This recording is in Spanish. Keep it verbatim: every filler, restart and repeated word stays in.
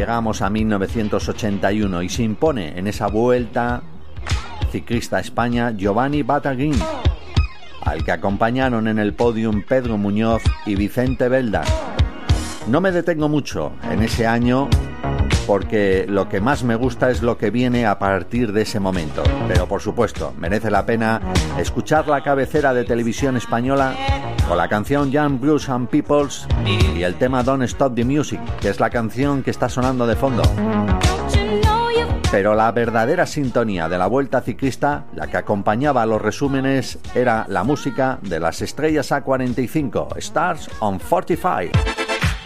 llegamos a mil novecientos ochenta y uno y se impone en esa vuelta ciclista a España Giovanni Bataguin, al que acompañaron en el podium Pedro Muñoz y Vicente Belda. No me detengo mucho en ese año porque lo que más me gusta es lo que viene a partir de ese momento. Pero por supuesto, merece la pena escuchar la cabecera de Televisión Española con la canción Young Blues and Peoples y el tema Don't Stop the Music, que es la canción que está sonando de fondo. Pero la verdadera sintonía de la Vuelta Ciclista, la que acompañaba a los resúmenes, era la música de las Estrellas A cuarenta y cinco, Stars on cuarenta y cinco.